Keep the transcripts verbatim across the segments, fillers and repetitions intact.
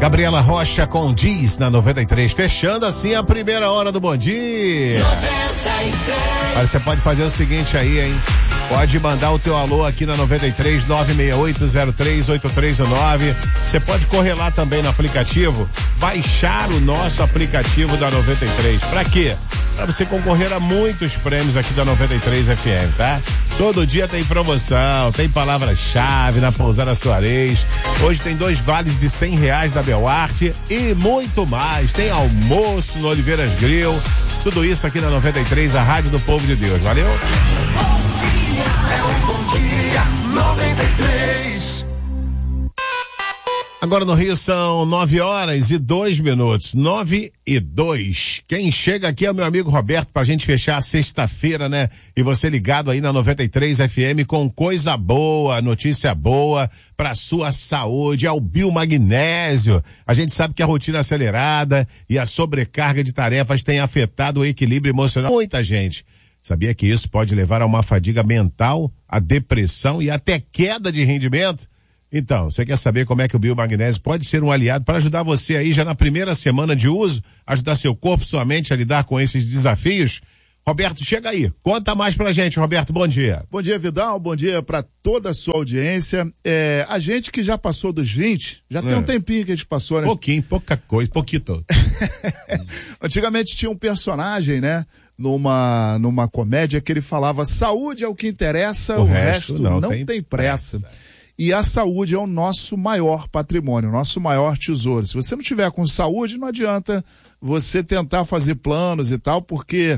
Gabriela Rocha com Diz na noventa e três, fechando assim a primeira hora do Bom Dia. noventa e três. Olha, você pode fazer o seguinte aí, hein? Pode mandar o teu alô aqui na noventa e três, nove seis oito zero três oito três nove. Você pode correr lá também no aplicativo, baixar o nosso aplicativo da noventa e três. Pra quê? Pra você concorrer a muitos prêmios aqui da noventa e três F M, tá? Todo dia tem promoção, tem palavra-chave na Pousada Soares. Hoje tem dois vales de cem reais da Belarte e muito mais. Tem almoço no Oliveiras Grill. Tudo isso aqui na noventa e três, a Rádio do Povo de Deus. Valeu? Bom dia, é um bom dia, noventa e três. Agora no Rio são nove horas e dois minutos. Nove e dois. Quem chega aqui é o meu amigo Roberto pra gente fechar a sexta-feira, né? E você ligado aí na noventa e três F M com coisa boa, notícia boa pra sua saúde. É o biomagnésio. A gente sabe que a rotina acelerada e a sobrecarga de tarefas tem afetado o equilíbrio emocional de muita gente. Sabia que isso pode levar a uma fadiga mental, a depressão e até queda de rendimento? Então, você quer saber como é que o biomagnésio pode ser um aliado para ajudar você aí já na primeira semana de uso, ajudar seu corpo, sua mente a lidar com esses desafios? Roberto, chega aí, conta mais pra gente, Roberto, bom dia. Bom dia, Vidal, bom dia para toda a sua audiência. É, a gente que já passou dos vinte, já é. tem um tempinho que a gente passou, né? Pouquinho, pouca coisa, pouquito. Antigamente tinha um personagem, né? Numa, numa comédia que ele falava, saúde é o que interessa, o, o resto, resto não, não tem, tem pressa. pressa. E a saúde é o nosso maior patrimônio, o nosso maior tesouro. Se você não tiver com saúde, não adianta você tentar fazer planos e tal, porque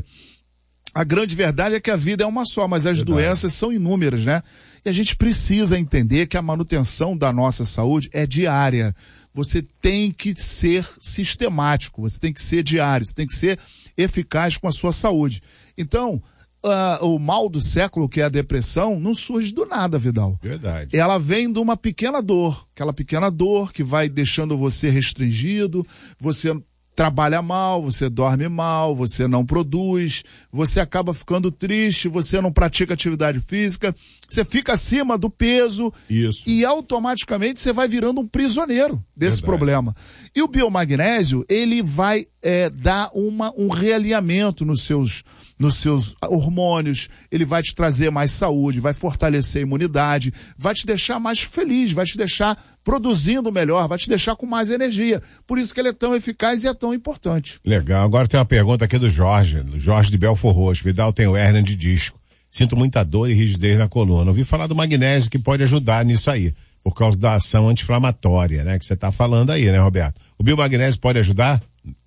a grande verdade é que a vida é uma só, mas as verdade. doenças são inúmeras, né? E a gente precisa entender que a manutenção da nossa saúde é diária. Você tem que ser sistemático, você tem que ser diário, você tem que ser eficaz com a sua saúde. Então, Uh, o mal do século, que é a depressão, não surge do nada, Vidal. Verdade. Ela vem de uma pequena dor, aquela pequena dor que vai deixando você restringido, você trabalha mal, você dorme mal, você não produz, você acaba ficando triste, você não pratica atividade física, você fica acima do peso. Isso. E automaticamente você vai virando um prisioneiro desse Verdade. problema. E o biomagnésio, ele vai é, dar uma, um realinhamento nos seus nos seus hormônios, ele vai te trazer mais saúde, vai fortalecer a imunidade, vai te deixar mais feliz, vai te deixar produzindo melhor, vai te deixar com mais energia. Por isso que ele é tão eficaz e é tão importante. Legal. Agora tem uma pergunta aqui do Jorge, do Jorge de Belfor Roxo. Vidal, tem o hérnia de disco. Sinto muita dor e rigidez na coluna. Ouvi falar do magnésio que pode ajudar nisso aí, por causa da ação anti-inflamatória, né? Que você está falando aí, né, Roberto? O biomagnésio pode ajudar?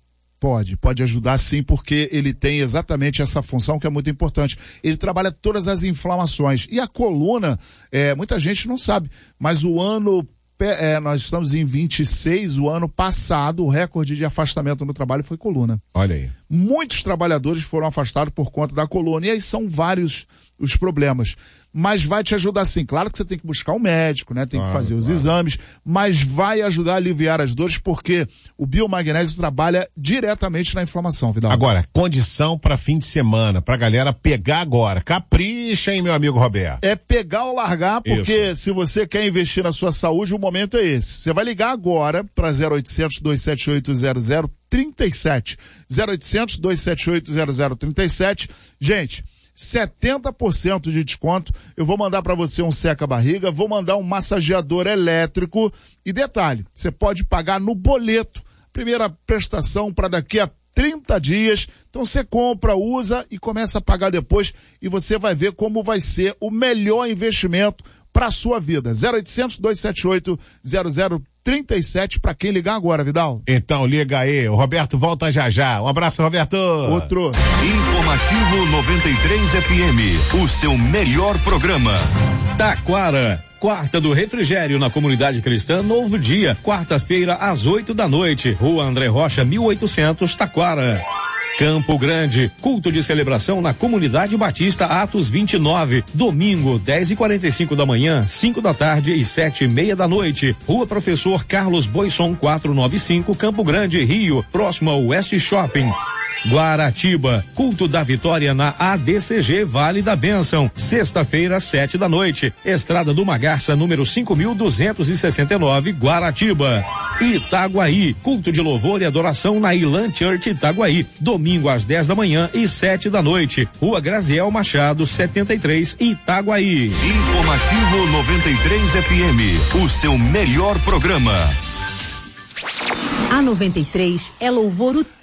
Pode, pode ajudar sim, porque ele tem exatamente essa função que é muito importante. Ele trabalha todas as inflamações. E a coluna, é, muita gente não sabe, mas o ano, é, nós estamos em vinte e seis, o ano passado, o recorde de afastamento no trabalho foi coluna. Olha aí. Muitos trabalhadores foram afastados por conta da coluna, e aí são vários os problemas. Mas vai te ajudar sim. Claro que você tem que buscar um médico, né? Tem claro, que fazer os claro. exames, mas vai ajudar a aliviar as dores, porque o biomagnésio trabalha diretamente na inflamação, Vidal. Agora, condição para fim de semana, pra galera pegar agora. Capricha, hein, meu amigo Roberto? É pegar ou largar, porque Isso. se você quer investir na sua saúde, o momento é esse. Você vai ligar agora para zero oitocentos, dois sete oito, zero zero trinta e sete. zero oitocentos, dois sete oito, zero zero trinta e sete. Gente, setenta por cento de desconto, eu vou mandar para você um seca-barriga, vou mandar um massageador elétrico e detalhe, você pode pagar no boleto, primeira prestação para daqui a trinta dias, então você compra, usa e começa a pagar depois e você vai ver como vai ser o melhor investimento para a sua vida. zero oitocentos, dois sete oito, zero zero trinta e sete para quem ligar agora, Vidal. Então liga aí, o Roberto volta já já. Um abraço, Roberto. Outro. Informativo noventa e três F M, o seu melhor programa. Taquara, quarta do refrigério na comunidade cristã Novo Dia, quarta-feira às oito da noite, Rua André Rocha, mil e oitocentos, Taquara. Campo Grande, culto de celebração na Comunidade Batista Atos vinte e nove, domingo, dez e quarenta e cinco da manhã, cinco da tarde e sete e meia da noite. Rua Professor Carlos Boisson quatrocentos e noventa e cinco, Campo Grande, Rio, próximo ao West Shopping. Guaratiba, culto da vitória na A D C G Vale da Bênção, sexta-feira, sete da noite, Estrada do Magarça, número cinco mil duzentos e sessenta e nove, Guaratiba. Itaguaí, culto de louvor e adoração na Ilan Church Itaguaí, domingo às dez da manhã e sete da noite. Rua Graziel Machado, setenta e três, Itaguaí. Informativo noventa e três F M, o seu melhor programa. A noventa e três é louvor o